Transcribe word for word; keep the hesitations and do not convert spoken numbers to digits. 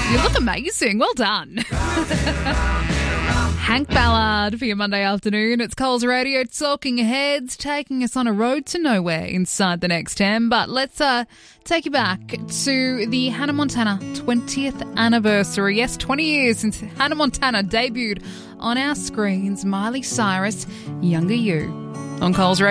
You look amazing. Well done. Hank Ballard for your Monday afternoon. It's Coles Radio Talking Heads, taking us on a road to nowhere inside the next ten. But let's uh, take you back to the Hannah Montana twentieth anniversary. Yes, twenty years since Hannah Montana debuted on our screens. Miley Cyrus, Younger You, on Coles Radio.